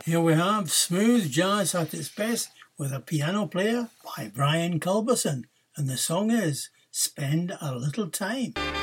Here we have smooth jazz at its best with a piano player by Brian Culberson, and the song is Spend a Little Time.